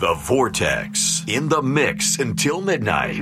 The Vortex, in the mix until midnight.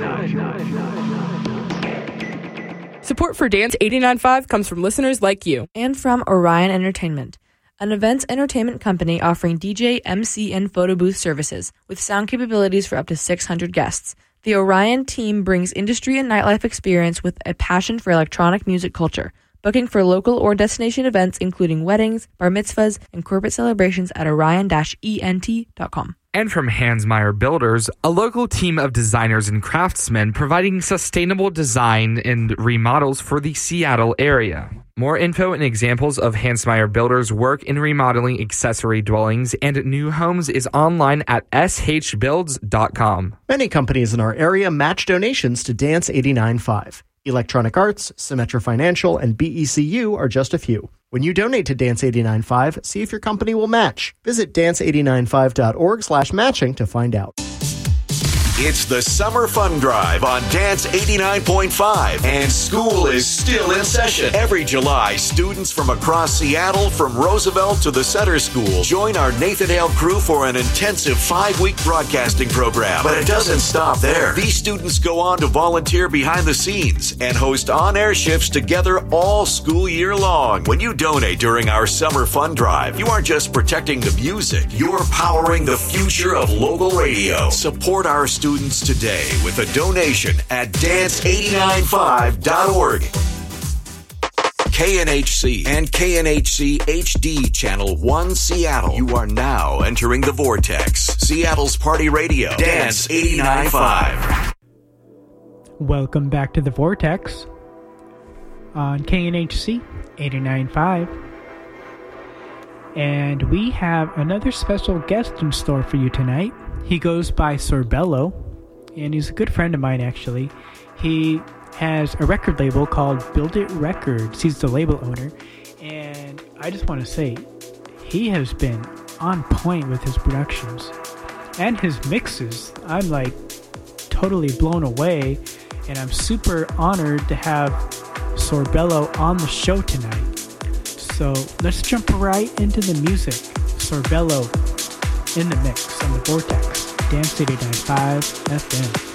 Support for Dance 89.5 comes from listeners like you. And from Orion Entertainment, an events entertainment company offering DJ, MC, and photo booth services with sound capabilities for up to 600 guests. The Orion team brings industry and nightlife experience with a passion for electronic music culture. Booking for local or destination events including weddings, bar mitzvahs, and corporate celebrations at orion-ent.com. And from Hansmeier Builders, a local team of designers and craftsmen providing sustainable design and remodels for the Seattle area. More info and examples of Hansmeier Builders' work in remodeling accessory dwellings and new homes is online at shbuilds.com. Many companies in our area match donations to Dance 89.5. Electronic Arts, Symetra Financial, and BECU are just a few. When you donate to Dance 89.5, see if your company will match. Visit dance895.org/matching to find out. It's the Summer Fun Drive on Dance 89.5, and school is still in session. Every July, students from across Seattle, from Roosevelt to the Sutter School, join our Nathan Hale crew for an intensive 5-week broadcasting program. But it doesn't stop there. These students go on to volunteer behind the scenes and host on-air shifts together all school year long. When you donate during our Summer Fun Drive, you aren't just protecting the music, you're powering the future of local radio. Support our students today with a donation at dance895.org. KNHC and KNHC HD Channel 1 Seattle. You are now entering the Vortex. Seattle's Party Radio. Dance 89.5. Welcome back to the Vortex on KNHC 89.5. And we have another special guest in store for you tonight. He goes by Sorbello, and he's a good friend of mine, actually. He has a record label called Build It Records. He's the label owner, and I just want to say, he has been on point with his productions and his mixes. I'm like totally blown away, and I'm super honored to have Sorbello on the show tonight. So let's jump right into the music. Sorbello in the mix on the Vortex, Dance 89.5 FM.